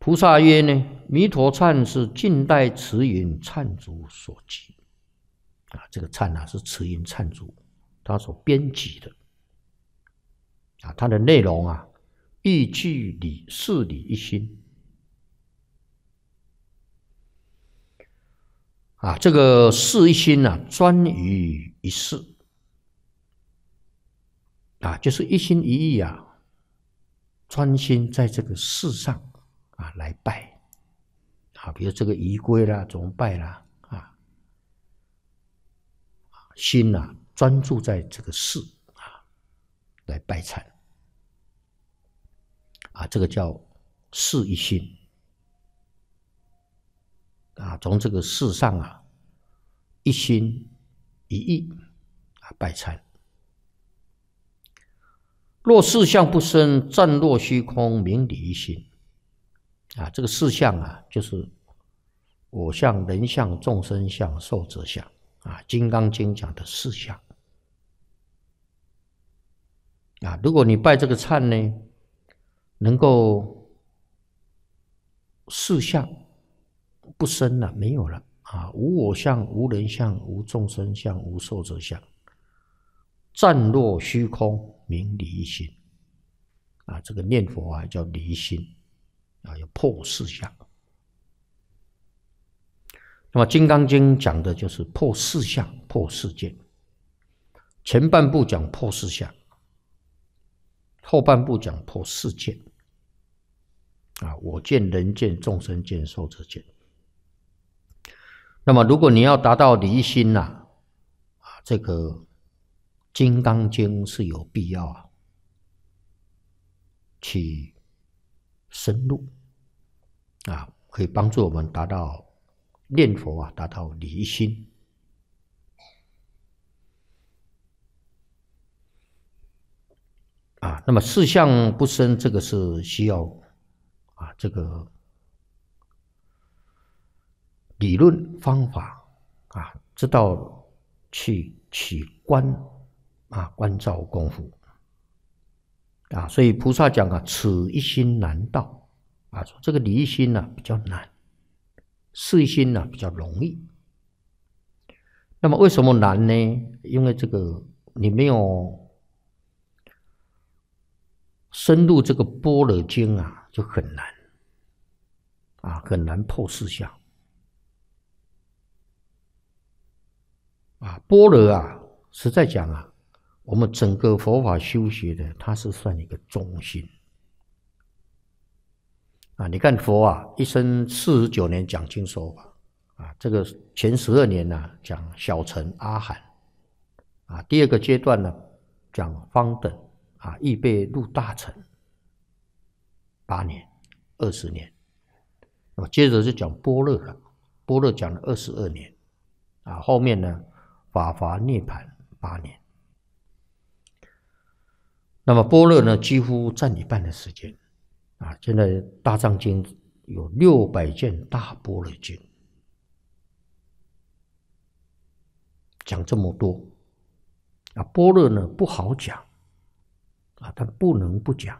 菩萨曰呢，弥陀忏是近代慈云忏主所集。这个忏是慈云忏主他所编辑的。它的内容义具理事理一心。这个事一心专于一事。就是一心一意专心在这个事上来拜。比如这个仪规啦，怎么拜啦，心专注在这个事来拜忏。这个叫事一心。从这个事上一心一意拜忏。若事相不生，暂若虚空，名理一心。这个事相就是我相、人相、众生相、寿者相《金刚经》讲的事相。如果你拜这个忏呢，能够事相不生了，没有了无我相、无人相、无众生相、无寿者相，暂若虚空，名理一心。这个念佛叫理一心要破事相。那么《金刚经》讲的就是破事相、破世界。前半部讲破事相，后半部讲破世界。我见、人见、众生见、寿者见。那么如果你要达到理一心这个《金刚经》是有必要去深入可以帮助我们达到念佛达到理一心。那么事相不生，这个是需要这个理论方法知道去取观观照功夫所以菩萨讲此一心难到说这个理一心比较难，事一心比较容易。那么为什么难呢？因为这个你没有深入这个般若经就很难很难破事相。般若实在讲我们整个佛法修学的，它是算一个中心你看佛一生49年讲经说法这个前12年讲小乘阿含第二个阶段呢讲方等预备入大乘8年20年。那么接着就讲般若了，般若讲了22年后面呢法华涅槃8年。那么般若呢几乎占一半的时间现在大藏经有600卷大般若经，讲这么多般若呢不好讲但不能不讲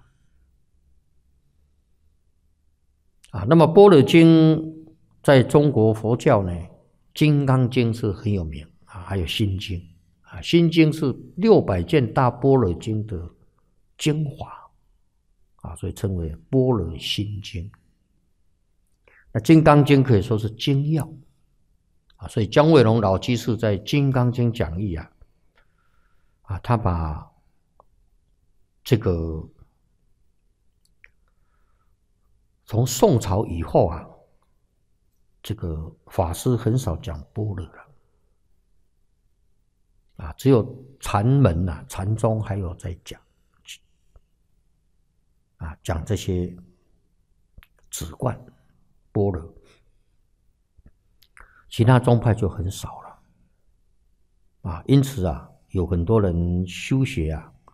那么般若经在中国佛教呢，金刚经是很有名还有心经心经是600卷大般若经的精华所以称为般若心经。那金刚经可以说是精要所以姜惠龙老居士在金刚经讲义他把这个从宋朝以后这个法师很少讲般若了只有禅门禅宗还有在讲讲这些止观般若，其他宗派就很少了因此有很多人修学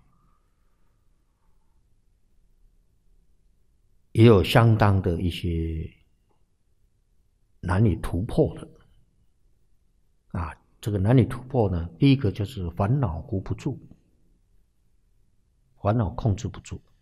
也有相当的一些难以突破的这个难以突破呢，第一个就是烦恼护不住，烦恼控制不住